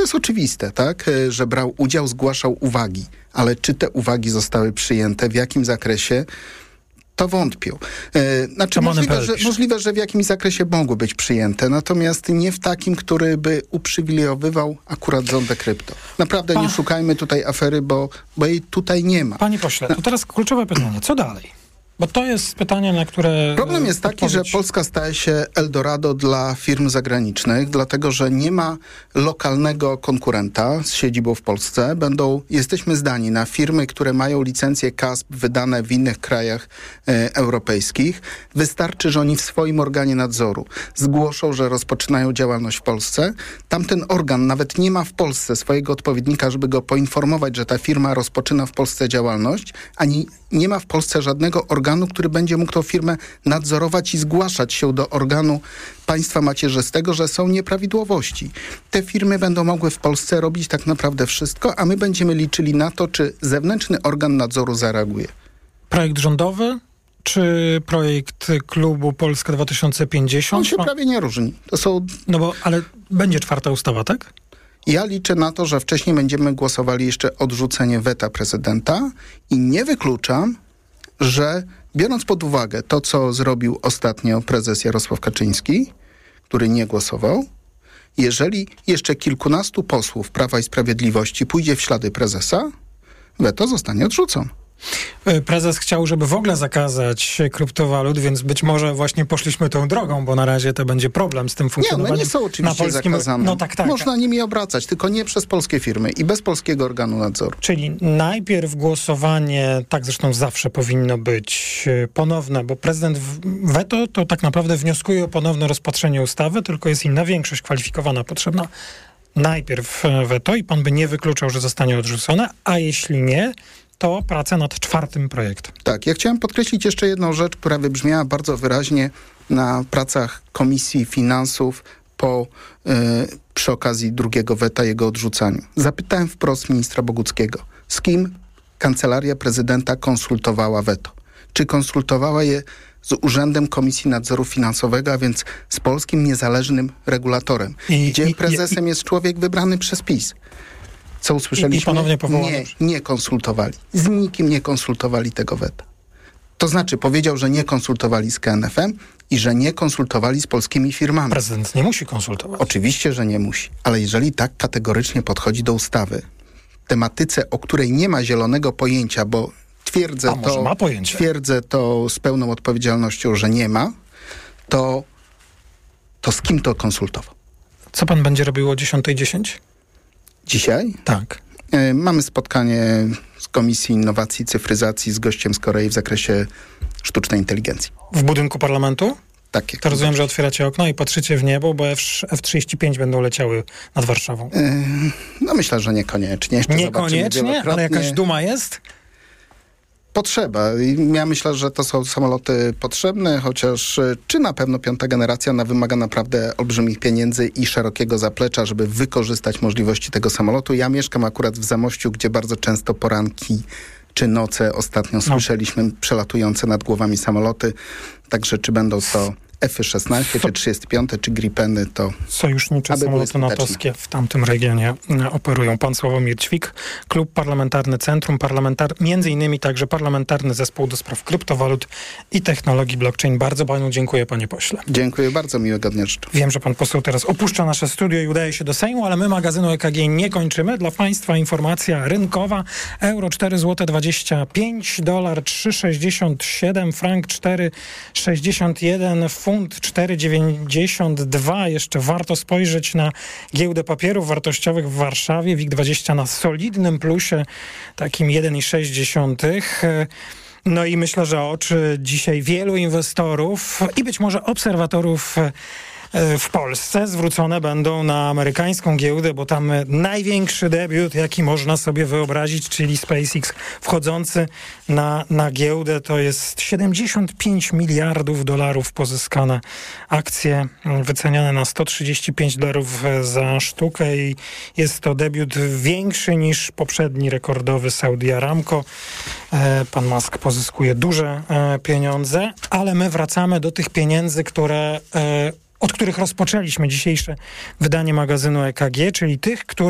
to jest oczywiste, tak? Że brał udział, zgłaszał uwagi. Ale czy te uwagi zostały przyjęte, w jakim zakresie, to wątpię. Znaczy możliwe, że w jakimś zakresie mogły być przyjęte, natomiast nie w takim, który by uprzywilejowywał akurat zondę krypto. Naprawdę nie szukajmy tutaj afery, bo jej tutaj nie ma. Panie pośle, to teraz kluczowe pytanie. Co dalej? Bo to jest pytanie, na które... Problem jest taki, że Polska staje się Eldorado dla firm zagranicznych, dlatego że nie ma lokalnego konkurenta z siedzibą w Polsce. Jesteśmy zdani na firmy, które mają licencje CASP wydane w innych krajach europejskich. Wystarczy, że oni w swoim organie nadzoru zgłoszą, że rozpoczynają działalność w Polsce. Tamten organ nawet nie ma w Polsce swojego odpowiednika, żeby go poinformować, że ta firma rozpoczyna w Polsce działalność, ani nie ma w Polsce żadnego organu, który będzie mógł tą firmę nadzorować i zgłaszać się do organu państwa macierzystego, że są nieprawidłowości. Te firmy będą mogły w Polsce robić tak naprawdę wszystko, a my będziemy liczyli na to, czy zewnętrzny organ nadzoru zareaguje. Projekt rządowy czy projekt klubu Polska 2050? On się prawie nie różni. Ale będzie 4. ustawa, tak? Ja liczę na to, że wcześniej będziemy głosowali jeszcze odrzucenie weta prezydenta i nie wykluczam, że biorąc pod uwagę to, co zrobił ostatnio prezes Jarosław Kaczyński, który nie głosował, jeżeli jeszcze kilkunastu posłów Prawa i Sprawiedliwości pójdzie w ślady prezesa, weto zostanie odrzucone. Prezes chciał, żeby w ogóle zakazać kryptowalut, więc być może właśnie poszliśmy tą drogą, bo na razie to będzie problem z tym funkcjonowaniem. Nie są oczywiście na polskim... zakazane. No tak. Można nimi obracać, tylko nie przez polskie firmy i bez polskiego organu nadzoru. Czyli najpierw głosowanie, tak zresztą zawsze powinno być ponowne, bo prezydent weto to tak naprawdę wnioskuje o ponowne rozpatrzenie ustawy, tylko jest inna większość kwalifikowana potrzebna. Najpierw weto i pan by nie wykluczał, że zostanie odrzucone, a jeśli nie, to praca nad 4. projektem. Tak, ja chciałem podkreślić jeszcze jedną rzecz, która wybrzmiała bardzo wyraźnie na pracach Komisji Finansów przy okazji 2. weta, jego odrzucaniu. Zapytałem wprost ministra Boguckiego, z kim Kancelaria Prezydenta konsultowała weto? Czy konsultowała je z Urzędem Komisji Nadzoru Finansowego, a więc z polskim niezależnym regulatorem, gdzie prezesem jest człowiek wybrany przez PiS? Co usłyszeliśmy? I ponownie powołano. Nie konsultowali. Z nikim nie konsultowali tego weta. To znaczy powiedział, że nie konsultowali z KNF-em i że nie konsultowali z polskimi firmami. Prezydent nie musi konsultować. Oczywiście, że nie musi. Ale jeżeli tak kategorycznie podchodzi do ustawy, tematyce, o której nie ma zielonego pojęcia, bo twierdzę to z pełną odpowiedzialnością, że nie ma, to z kim to konsultował? Co pan będzie robił o 10:10? Dzisiaj? Tak. Mamy spotkanie z Komisji Innowacji i Cyfryzacji z gościem z Korei w zakresie sztucznej inteligencji. W budynku parlamentu? Tak. To rozumiem, że otwieracie okno i patrzycie w niebo, bo F-35 będą leciały nad Warszawą. Myślę, że niekoniecznie. Niekoniecznie? Ale jakaś duma jest? Potrzeba. Ja myślę, że to są samoloty potrzebne, chociaż czy na pewno 5. generacja wymaga naprawdę olbrzymich pieniędzy i szerokiego zaplecza, żeby wykorzystać możliwości tego samolotu. Ja mieszkam akurat w Zamościu, gdzie bardzo często poranki czy noce ostatnio słyszeliśmy przelatujące nad głowami samoloty. Także czy będą to F-16, F-35 czy Gripeny, to sojusznicze samoloty natowskie w tamtym regionie operują. Pan Sławomir Ćwik, Klub Parlamentarny Centrum, między innymi także Parlamentarny Zespół do Spraw Kryptowalut i Technologii Blockchain. Bardzo panu dziękuję, panie pośle. Dziękuję bardzo, miłego dnia życzę. Wiem, że pan poseł teraz opuszcza nasze studio i udaje się do Sejmu, ale my magazynu EKG nie kończymy. Dla państwa informacja rynkowa. Euro 4,25 zł, dolar 3,67, frank 4,61, funt 4,92. Jeszcze warto spojrzeć na giełdę papierów wartościowych w Warszawie. WIG20 na solidnym plusie, takim 1,6. No i myślę, że oczy dzisiaj wielu inwestorów i być może obserwatorów w Polsce zwrócone będą na amerykańską giełdę, bo tam największy debiut, jaki można sobie wyobrazić, czyli SpaceX wchodzący na giełdę, to jest 75 miliardów dolarów pozyskane akcje wyceniane na $135 za sztukę i jest to debiut większy niż poprzedni rekordowy Saudi Aramco. Pan Musk pozyskuje duże pieniądze, ale my wracamy do tych pieniędzy, od których rozpoczęliśmy dzisiejsze wydanie magazynu EKG, czyli tych, które